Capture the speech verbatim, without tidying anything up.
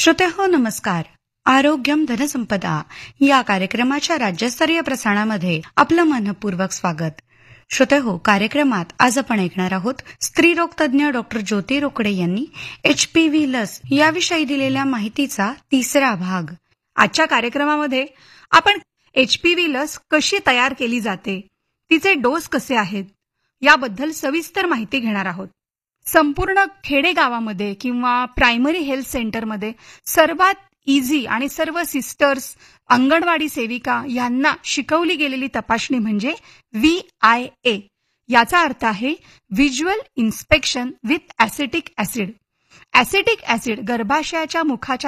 श्रोतेहो नमस्कार. आरोग्यम धनसंपदा या कार्यक्रमाच्या राज्यस्तरीय प्रसारणामध्ये आपलं मनपूर्वक स्वागत. श्रोतेहो, कार्यक्रमात आज आपण ऐकणार आहोत स्त्रीरोग तज्ञ डॉक्टर ज्योती रोकडे यांनी एचपीव्ही लस याविषयी दिलेल्या माहितीचा तिसरा भाग. आजच्या कार्यक्रमामध्ये आपण एचपीव्ही लस कशी तयार केली जाते, तिचे डोस कसे आहेत याबद्दल सविस्तर माहिती घेणार आहोत. संपूर्ण खेडेगावामध्ये किंवा प्रायमरी हेल्थ सेंटरमध्ये सर्वात इझी आणि सर्व सिस्टर्स, अंगणवाडी सेविका यांना शिकवली गेलेली तपासणी म्हणजे व्ही आय ए. याचा अर्थ आहे visual inspection with acetic acid. Acetic acid गर्भाशयाच्या मुखाच्या